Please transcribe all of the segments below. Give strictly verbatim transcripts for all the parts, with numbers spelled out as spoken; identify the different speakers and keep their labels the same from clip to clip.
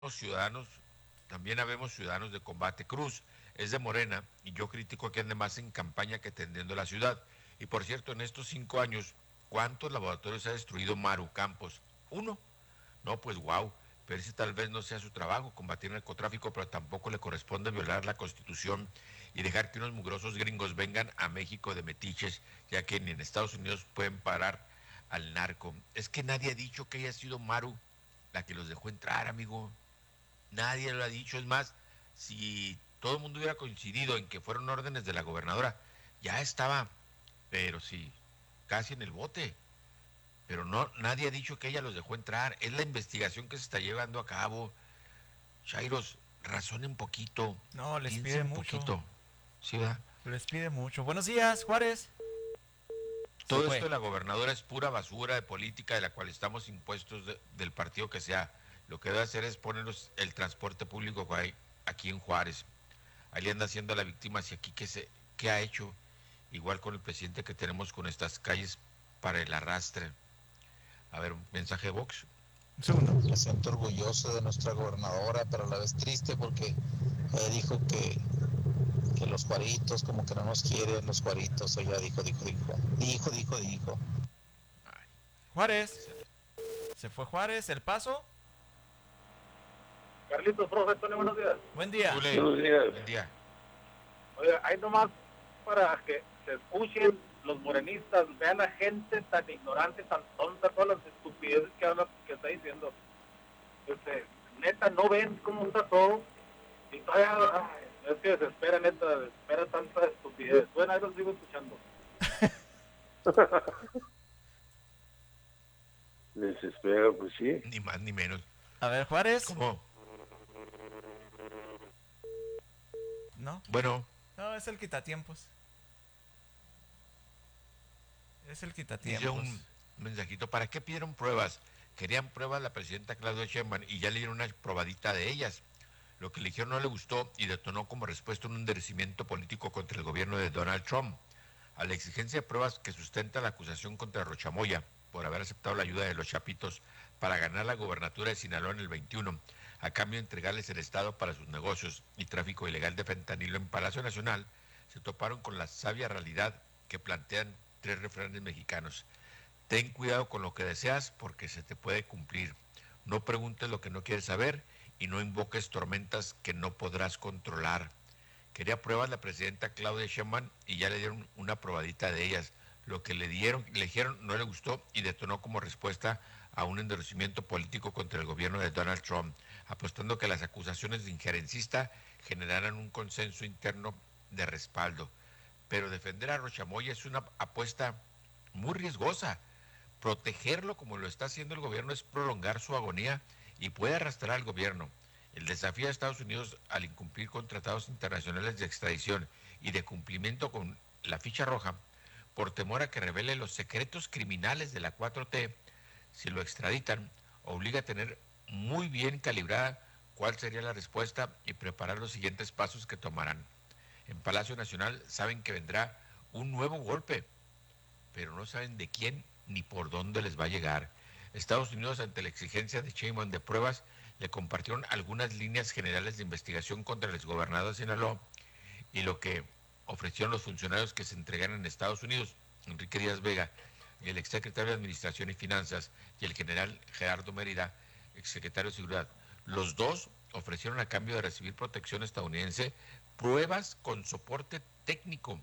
Speaker 1: ciudadanos, también habemos ciudadanos de Combate Cruz, es de Morena, y yo critico que ande más en campaña que tendiendo la ciudad. Y por cierto, en estos cinco años, ¿cuántos laboratorios ha destruido Maru Campos? Uno. No, pues wow, pero ese tal vez no sea su trabajo, combatir el narcotráfico, pero tampoco le corresponde violar la Constitución y dejar que unos mugrosos gringos vengan a México de metiches, ya que ni en Estados Unidos pueden parar al narco. Es que nadie ha dicho que haya sido Maru la que los dejó entrar, amigo. Nadie lo ha dicho. Es más, si todo el mundo hubiera coincidido en que fueron órdenes de la gobernadora, ya estaba, pero sí, casi en el bote. Pero no, nadie ha dicho que ella los dejó entrar. Es la investigación que se está llevando a cabo. Chairos, razonen un poquito,
Speaker 2: No, les pide
Speaker 1: piensen un
Speaker 2: mucho.
Speaker 1: poquito. ¿Sí, verdad?
Speaker 2: Les pide mucho. Buenos días, Juárez. Se
Speaker 1: Todo esto
Speaker 2: fue.
Speaker 1: de la gobernadora es pura basura de política de la cual estamos impuestos de, del partido que sea. Lo que debe hacer es ponernos el transporte público que hay aquí en Juárez. Ahí le anda haciendo a la víctima hacia aquí que se, qué ha hecho, igual con el presidente que tenemos con estas calles para el arrastre. A ver, un mensaje de Vox.
Speaker 2: Un segundo.
Speaker 3: Me siento orgulloso de nuestra gobernadora, pero a la vez triste porque ella dijo que, que los Juaritos, como que no nos quieren los Juaritos. Ella dijo, dijo, dijo, dijo, dijo, dijo.
Speaker 1: Ay,
Speaker 2: Juárez.
Speaker 1: ese-
Speaker 2: Se fue Juárez. El paso.
Speaker 4: Carlitos, profe, Tony, buenos días.
Speaker 2: Buen día.
Speaker 1: Zule,
Speaker 4: Buenos días.
Speaker 1: buen día.
Speaker 4: Oiga, hay nomás para que se escuchen los morenistas, vean a gente tan ignorante, tan tonta, todas las estupideces que habla, que está diciendo. Este, neta, no ven cómo está todo. Y todavía, ay, es que desespera, neta, desespera tanta estupidez. Bueno, ahí los sigo escuchando.
Speaker 5: Desespera, pues sí.
Speaker 1: Ni más ni menos.
Speaker 2: A ver, Juárez.
Speaker 1: ¿Cómo?
Speaker 2: No.
Speaker 1: Bueno,
Speaker 2: No, es el quitatiempos. Es el
Speaker 1: dice
Speaker 2: quitatiempos.
Speaker 1: un mensajito, ¿para qué pidieron pruebas? Querían pruebas la presidenta Claudia Sheinbaum y ya le dieron una probadita de ellas. Lo que le dijeron no le gustó y detonó como respuesta un endurecimiento político contra el gobierno de Donald Trump. A la exigencia de pruebas que sustenta la acusación contra Rochamoya por haber aceptado la ayuda de los Chapitos para ganar la gobernatura de Sinaloa en el veintiuno, a cambio de entregarles el Estado para sus negocios y tráfico ilegal de fentanilo en Palacio Nacional, se toparon con la sabia realidad que plantean tres refranes mexicanos. Ten cuidado con lo que deseas porque se te puede cumplir. No preguntes lo que no quieres saber y no invoques tormentas que no podrás controlar. Quería pruebas la presidenta Claudia Sheinbaum y ya le dieron una probadita de ellas. Lo que le dieron, le dijeron no le gustó y detonó como respuesta a un endurecimiento político contra el gobierno de Donald Trump, apostando que las acusaciones de injerencista generaran un consenso interno de respaldo. Pero defender a Rochamoya es una apuesta muy riesgosa. Protegerlo como lo está haciendo el gobierno es prolongar su agonía y puede arrastrar al gobierno. El desafío de Estados Unidos al incumplir con tratados internacionales de extradición y de cumplimiento con la ficha roja, por temor a que revele los secretos criminales de la cuatro T, si lo extraditan, obliga a tener muy bien calibrada cuál sería la respuesta y preparar los siguientes pasos que tomarán. En Palacio Nacional saben que vendrá un nuevo golpe, pero no saben de quién ni por dónde les va a llegar. Estados Unidos, ante la exigencia de Sheinbaum de pruebas, le compartieron algunas líneas generales de investigación contra el exgobernador de Sinaloa y lo que ofrecieron los funcionarios que se entregaran en Estados Unidos, Enrique Díaz Vega, y el exsecretario de Administración y Finanzas, y el general Gerardo Mérida, exsecretario de Seguridad. Los dos ofrecieron a cambio de recibir protección estadounidense pruebas con soporte técnico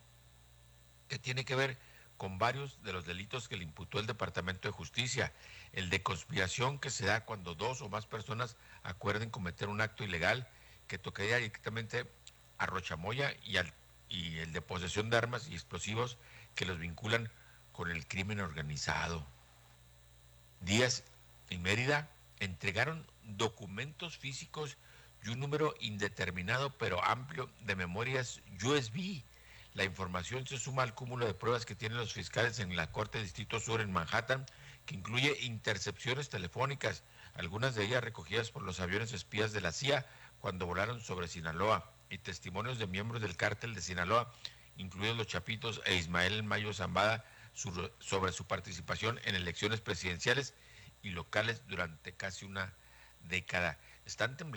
Speaker 1: que tiene que ver con varios de los delitos que le imputó el Departamento de Justicia. El de conspiración que se da cuando dos o más personas acuerden cometer un acto ilegal que tocaría directamente a Rochamoya y, al, y el de posesión de armas y explosivos que los vinculan con el crimen organizado. Díaz y Mérida entregaron documentos físicos y un número indeterminado pero amplio de memorias U S B. La información se suma al cúmulo de pruebas que tienen los fiscales en la Corte de Distrito Sur en Manhattan, que incluye intercepciones telefónicas, algunas de ellas recogidas por los aviones espías de la C I A cuando volaron sobre Sinaloa, y testimonios de miembros del cártel de Sinaloa, incluidos los Chapitos e Ismael Mayo Zambada, su, sobre su participación en elecciones presidenciales y locales durante casi una década. están temblando.